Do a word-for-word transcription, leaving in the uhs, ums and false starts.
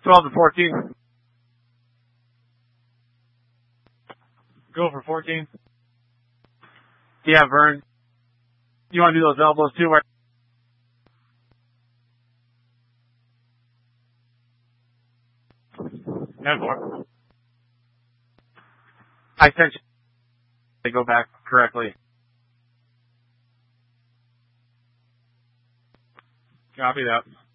twelve to fourteen. Go for fourteen. Yeah, Vern. You want to do those elbows too, right? ten four. I sent you to go back correctly. Copy that.